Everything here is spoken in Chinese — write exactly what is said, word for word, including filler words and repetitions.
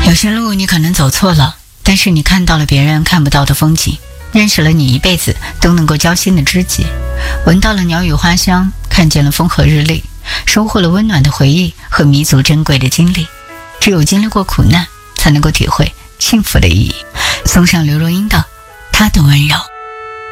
有些路你可能走错了，但是你看到了别人看不到的风景，认识了你一辈子都能够交心的知己，闻到了鸟语花香，看见了风和日丽，收获了温暖的回忆和弥足珍贵的经历。只有经历过苦难，才能够体会幸福的意义。送上刘若英的《她的温柔》。